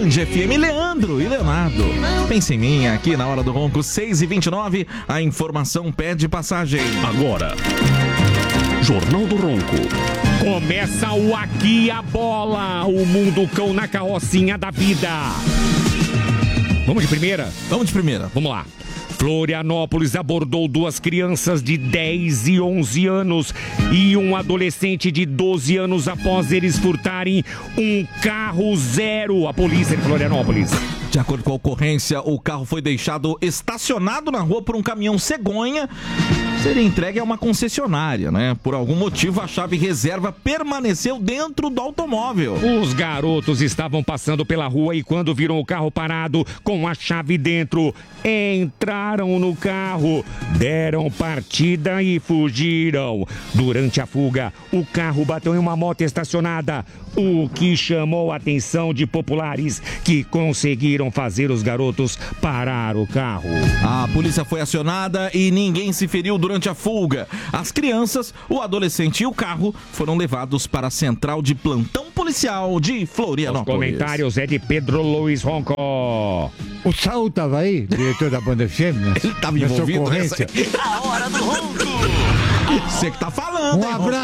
Band FM, Leandro e Leonardo. Pense em mim, aqui na Hora do Ronco, 6h29, a informação pede passagem. Agora, Jornal do Ronco. Começa o Aqui a Bola, o mundo cão na carrocinha da vida. Vamos de primeira? Vamos de primeira. Vamos lá. Florianópolis abordou 2 crianças de 10 e 11 anos e um adolescente de 12 anos após eles furtarem um carro zero. A polícia de Florianópolis. De acordo com a ocorrência, o carro foi deixado estacionado na rua por um caminhão cegonha. Seria entregue a uma concessionária, né? Por algum motivo, a chave reserva permaneceu dentro do automóvel. Os garotos estavam passando pela rua e quando viram o carro parado com a chave dentro, entraram no carro, deram partida e fugiram. Durante a fuga, o carro bateu em uma moto estacionada, o que chamou a atenção de populares que conseguiram fazer os garotos parar o carro. A polícia foi acionada e ninguém se feriu durante a fuga. As crianças, o adolescente e o carro foram levados para a central de plantão policial de Florianópolis. Os comentários é de Pedro Luiz Ronco. O Saul estava aí, diretor da Band FM, né? Ele estava envolvido nessa... A Hora do Ronco. Você que tá falando, Um abraço.